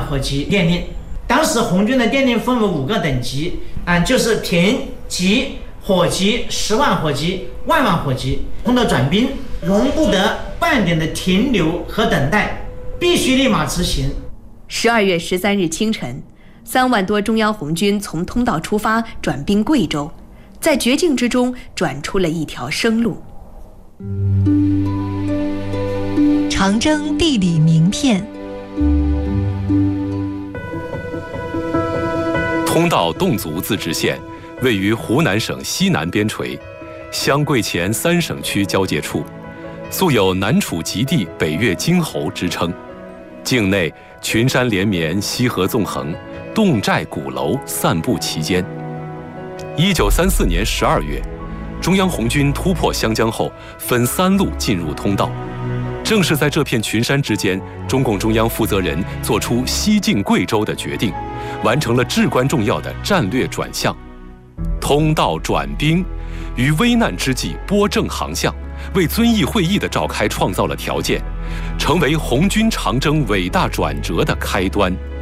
火急电令。当时红军的电令分为5个等级，就是平、急、火急、10万火急、万万火急。通道转兵，容不得半点的停留和等待，必须立马执行。 12月13日清晨，3万多中央红军从通道出发，转兵贵州，在绝境之中转出了一条生路。 长征地理名片。 通道侗族自治县位于湖南省西南边陲，湘桂黔3省区交界处，素有南楚极地、北越荆侯之称。境内群山连绵，溪河纵横，侗寨鼓楼散布其间。1934年12月，中央红军突破湘江后，分3路进入通道。正是在这片群山之间，中共中央负责人做出西进贵州的决定，完成了至关重要的战略转向。通道转兵，于危难之际拨正航向，为遵义会议的召开创造了条件，成为红军长征伟大转折的开端。